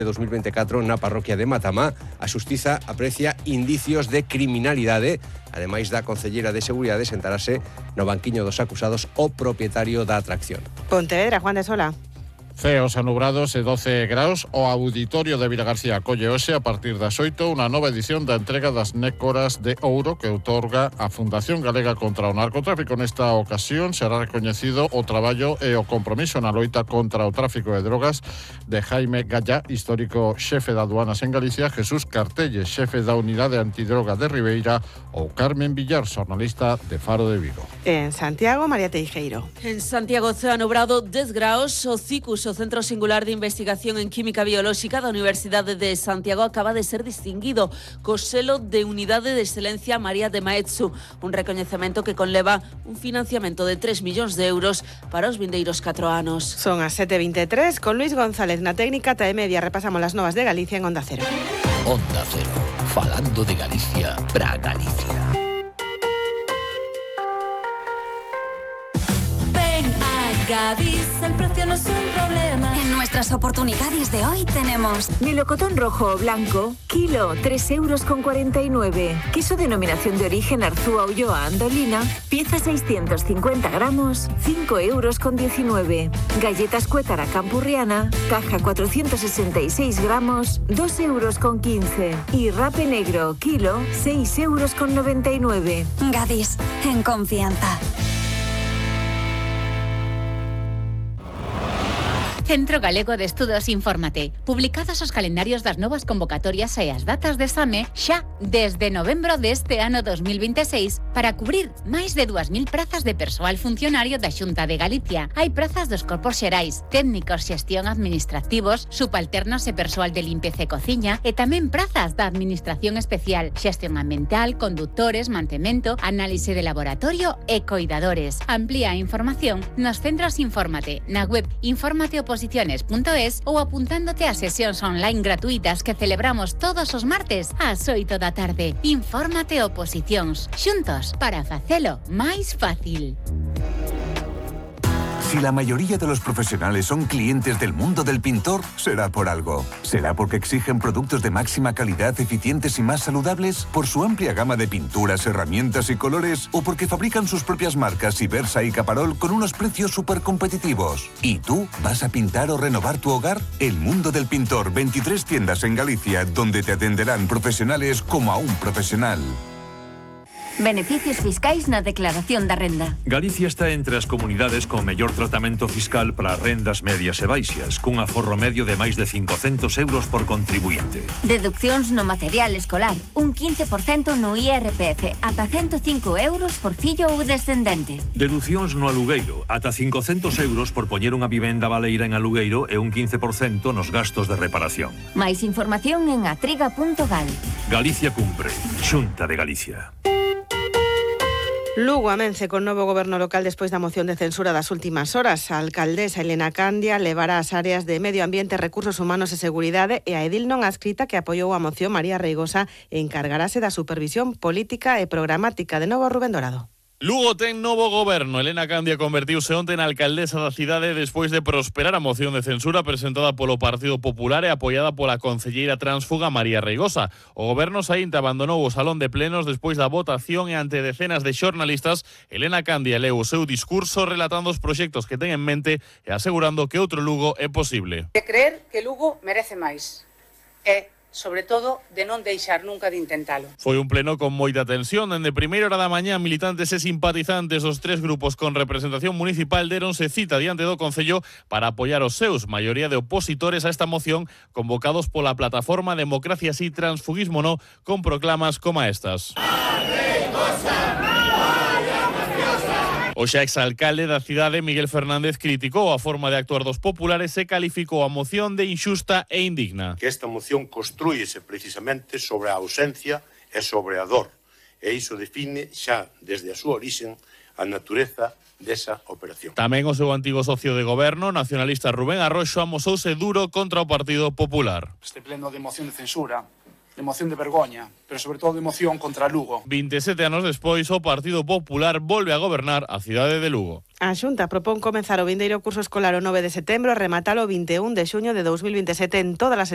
2024 na parroquia de Matamá. A xustiza aprecia indicios de criminalidade. Ademais da concelleira de Seguridade, sentarase no banquiño dos acusados o propietario da atracción. Pontevedra, Juan de Sola. Ceos anubrados e 12 graus. O Auditorio de Vilagarcía acolle hoxe a partir das 8 unha nova edición da entrega das Nécoras de Ouro que outorga a Fundación Galega contra o Narcotráfico. Nesta ocasión será recoñecido o traballo e o compromiso na loita contra o tráfico de drogas de Jaime Gallá, histórico xefe de aduanas en Galicia, Jesús Cartelles, xefe da Unidade Antidroga de Ribeira, ou Carmen Villar, xornalista de Faro de Vigo. En Santiago, María Teijeiro. En Santiago, ceo anubrado, 10 graus. O CICUS, o Centro Singular de Investigación en Química Biolóxica da Universidade de Santiago, acaba de ser distinguido co selo de Unidade de Excelencia María de Maeztu, un recoñecemento que conleva un financiamento de 3 millóns de euros para os vindeiros 4 anos. Son as 7:23, con Luis González na técnica. TAE Media repasamos las novas de Galicia en Onda Cero. Onda Cero, falando de Galicia para Galicia. Gadis, el precio no es un problema. En nuestras oportunidades de hoy tenemos melocotón rojo o blanco, kilo, 3,49 €. Queso denominación de origen Arzúa Ulloa Andolina, pieza 650 gramos, 5,19 €. Galletas Cuétara Campurriana, caja 466 gramos, 2,15 €. Y rape negro, kilo, 6,99 €. Gadis, en confianza. Centro Galego de Estudos Infórmate. Publicados os calendarios das novas convocatorias e as datas de exame xa desde novembro deste ano 2026 para cubrir máis de 2.000 prazas de persoal funcionario da Xunta de Galicia. Hai prazas dos corpos xerais, técnicos, xestión administrativos, subalternos e persoal de limpeza e cociña e tamén prazas da Administración Especial, xestión ambiental, conductores, mantemento, análise de laboratorio e coidadores. Amplía a información nos centros Infórmate, na web informateoposiciones.es ou apuntándote a sesións online gratuitas que celebramos todos os martes ás 8 da tarde. Infórmate Oposicións, xuntos para facelo máis fácil. Si la mayoría de los profesionales son clientes del mundo del pintor, será por algo. ¿Será porque exigen productos de máxima calidad, eficientes y más saludables? ¿Por su amplia gama de pinturas, herramientas y colores? ¿O porque fabrican sus propias marcas Ibersa y Caparol con unos precios súper competitivos? ¿Y tú vas a pintar o renovar tu hogar? El mundo del pintor, 23 tiendas en Galicia, donde te atenderán profesionales como a un profesional. Beneficios fiscais na declaración da renda. Galicia está entre as comunidades con mellor tratamento fiscal para rendas medias e baixas, cun aforro medio de máis de 500 € por contribuinte. Deduccións no material escolar, un 15% no IRPF, ata 105 € por fillo ou descendente. Deducións no alugueiro, ata 500 € por poñer unha vivenda baleira en alugueiro e un 15% nos gastos de reparación. Máis información en atriga.gal. Galicia cumpre. Xunta de Galicia. Lugo amense con novo goberno local despois da moción de censura das últimas horas. A alcaldesa Elena Candia levará as áreas de Medio Ambiente, Recursos Humanos e Seguridade e a edil non adscrita que apoiou a moción María Reigosa encargarase da supervisión política e programática. De novo Rubén Dorado. Lugo ten novo goberno. Elena Candia convertiuse onte na alcaldesa da cidade despois de prosperar a moción de censura presentada polo Partido Popular e apoiada pola concelleira tránsfuga María Reigosa. O goberno saínte abandonou o salón de plenos despois da votación e ante decenas de xornalistas. Elena Candia leu o seu discurso relatando os proxectos que ten en mente e asegurando que outro Lugo é posible. De creer que Lugo merece máis. Sobre todo, de non deixar nunca de intentalo. Foi un pleno con moita tensión. Dende primeira hora da mañá, militantes e simpatizantes dos tres grupos con representación municipal deronse cita diante do Concello para apoiar os seus, maioría de opositores a esta moción, convocados pola plataforma Democracia Si, Transfugismo No, con proclamas como estas. O xa exalcalde da cidade, Miguel Fernández, criticou a forma de actuar dos populares e calificou a moción de injusta e indigna. Que esta moción construíse precisamente sobre a ausencia e sobre a dor. E iso define xa desde a súa orixen a natureza desa operación. Tamén o seu antigo socio de goberno, nacionalista Rubén Arroxo, amosouse duro contra o Partido Popular. Este pleno de moción de censura, de moción de vergoña, pero sobre todo de moción contra Lugo. 27 anos despois, o Partido Popular volve a gobernar a cidade de Lugo. A Xunta propón comezar o vindeiro curso escolar o 9 de setembro e rematalo o 21 de xuño de 2027 en todas as